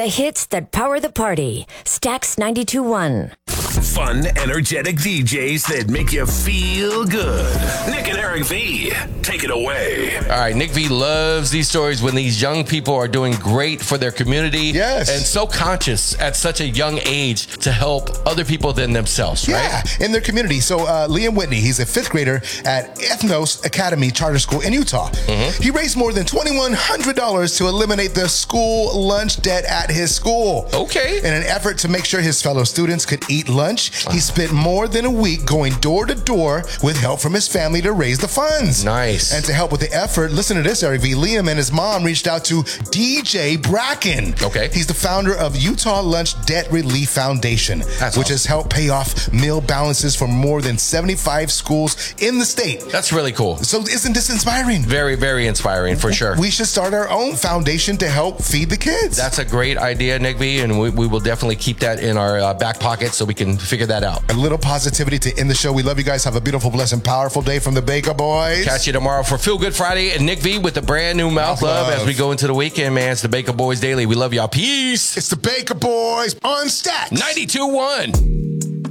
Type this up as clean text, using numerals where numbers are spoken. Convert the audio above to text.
The hits that power the party. Stax 92.1. Fun, energetic DJs that make you feel good. Nick and Eric V, take it away. All right, Nick V loves these stories when these young people are doing great for their community. Yes. And so conscious at such a young age to help other people than themselves, right? Yeah, in their community. So Liam Whitney, he's a fifth grader at Ethnos Academy Charter School in Utah. He raised more than $2,100 to eliminate the school lunch debt at his school. Okay. In an effort to make sure his fellow students could eat lunch, he spent more than a week going door to door with help from his family to raise the funds. Nice. And to help with the effort, listen to this, Eric V. Liam and his mom reached out to DJ Bracken. Okay. He's the founder of Utah Lunch Debt Relief Foundation, which has helped pay off meal balances for more than 75 schools in the state. That's really cool. So isn't this inspiring? Very, very inspiring for sure. We should start our own foundation to help feed the kids. That's a great idea, Nick V, and we will definitely keep that in our back pocket so we can figure that out. A little positivity to end the show. We love you guys. Have a beautiful, blessed, and powerful day from the Baker Boys. Catch you tomorrow for Feel Good Friday and Nick V with the brand new Mouth Love as we go into the weekend, man. It's the Baker Boys Daily. We love y'all. Peace. It's the Baker Boys on Stax 92.1.